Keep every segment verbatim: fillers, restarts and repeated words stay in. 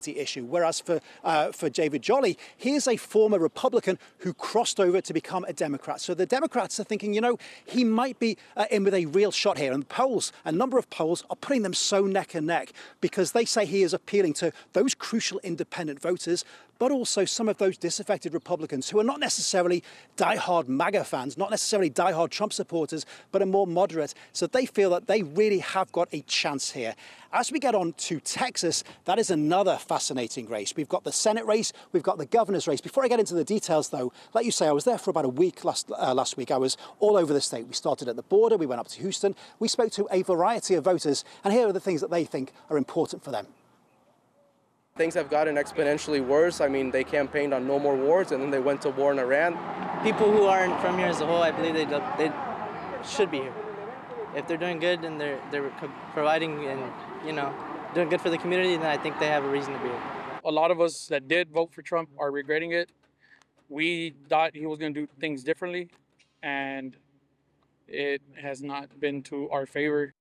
issue, whereas for uh, for David Jolly, he is a former Republican who crossed over to become a Democrat. So the Democrats are thinking, you know, he might be uh, in with a real shot here. And the polls, a number of polls, are putting them so neck and neck because they say he is appealing to those crucial independent voters, but also some of those disaffected Republicans who are not necessarily diehard MAGA fans, not necessarily diehard Trump supporters, but are more moderate. So they feel that they really have got a chance here. As we get on to Texas, that is another fascinating race. We've got the Senate race, we've got the governor's race. Before I get into the details, though, let you say I was there for about a week last, uh, last week. I was all over the state. We started at the border, we went up to Houston, we spoke to a variety of voters, and here are the things that they think are important for them. Things have gotten exponentially worse. I mean, they campaigned on no more wars, and then they went to war in Iran. People who aren't from here as a whole, I believe they, they should be here. If they're doing good and they're, they're providing and, you know, doing good for the community, then I think they have a reason to be here. A lot of us that did vote for Trump are regretting it. We thought he was going to do things differently, and it has not been to our favor.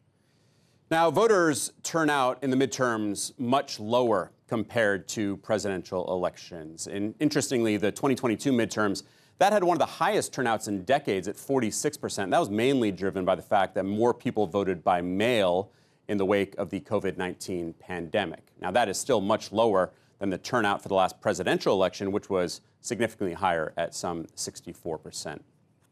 Now, voters turnout in the midterms much lower compared to presidential elections. And interestingly, the twenty twenty-two midterms, that had one of the highest turnouts in decades at forty-six percent. That was mainly driven by the fact that more people voted by mail in the wake of the COVID nineteen pandemic. Now, that is still much lower than the turnout for the last presidential election, which was significantly higher at some sixty-four percent.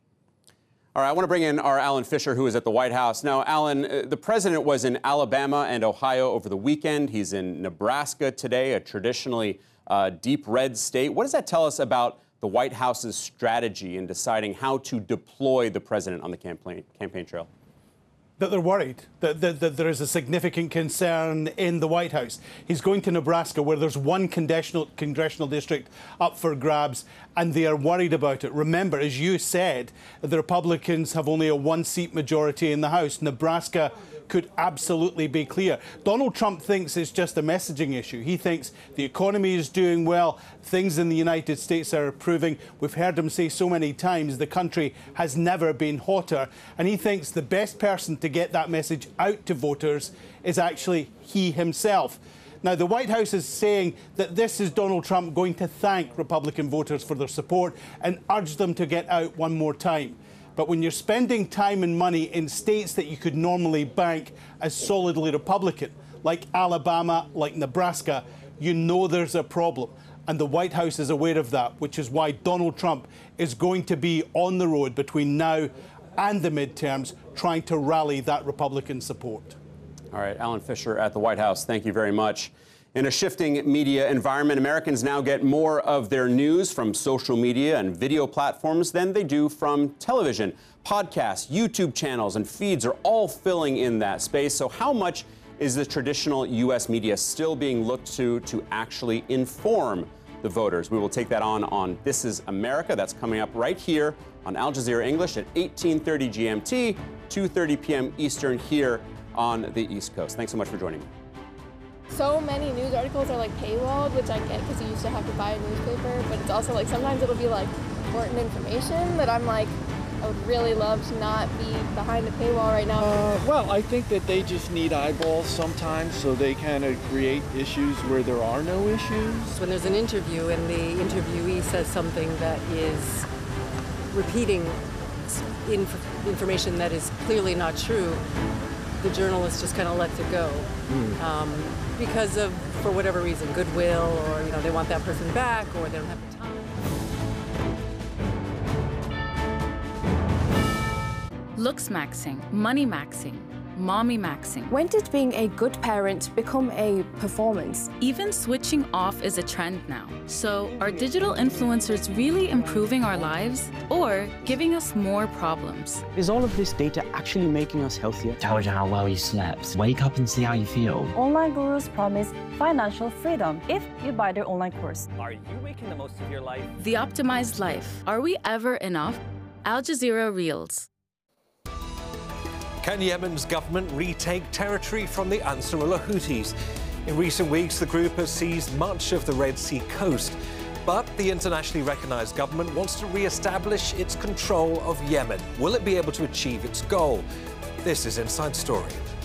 All right, I want to bring in our Alan Fisher, who is at the White House. Now, Alan, uh, the president was in Alabama and Ohio over the weekend. He's in Nebraska today, a traditionally uh, deep red state. What does that tell us about the White House's strategy in deciding how to deploy the president on the campaign, campaign trail? That they're worried, that, that, that there is a significant concern in the White House. He's going to Nebraska, where there's one congressional, congressional district up for grabs, and they are worried about it. Remember, as you said, the Republicans have only a one-seat majority in the House. Nebraska could absolutely be clear. Donald Trump thinks it's just a messaging issue. He thinks the economy is doing well, things in the United States are improving. We've heard him say so many times the country has never been hotter, and he thinks the best person to get that message out to voters is actually he himself. Now, the White House is saying that this is Donald Trump going to thank Republican voters for their support and urge them to get out one more time. But when you're spending time and money in states that you could normally bank as solidly Republican, like Alabama, like Nebraska, you know there's a problem. And the White House is aware of that, which is why Donald Trump is going to be on the road between now and the midterms trying to rally that Republican support. All right, Alan Fisher at the White House, thank you very much. In a shifting media environment, Americans now get more of their news from social media and video platforms than they do from television. Podcasts, YouTube channels, and feeds are all filling in that space. So how much is the traditional U S media still being looked to to actually inform the voters? We will take that on on This Is America. That's coming up right here on Al Jazeera English at eighteen thirty G M T, two thirty p m Eastern here on the East Coast. Thanks so much for joining me. So many news articles are like paywalled, which I get because you used to have to buy a newspaper, but it's also like sometimes it'll be like important information that I'm like, I would really love to not be behind a paywall right now. Uh, well, I think that they just need eyeballs sometimes, so they kind of create issues where there are no issues. When there's an interview and the interviewee says something that is repeating inf information that is clearly not true, the journalist just kind of lets it go. Mm. Um, because of, for whatever reason, goodwill, or you know, they want that person back, or they don't have the time. Looks maxing, money maxing, mommy maxing. When did being a good parent become a performance? Even switching off is a trend now. So are digital influencers really improving our lives or giving us more problems? Is all of this data actually making us healthier? Tell you how well you slept. Wake up and see how you feel. Online gurus promise financial freedom if you buy their online course. Are you making the most of your life? The Optimized Life. Are we ever enough? Al Jazeera Reels. Can Yemen's government retake territory from the Ansarullah Houthis? In recent weeks, the group has seized much of the Red Sea coast. But the internationally recognized government wants to re-establish its control of Yemen. Will it be able to achieve its goal? This is Inside Story.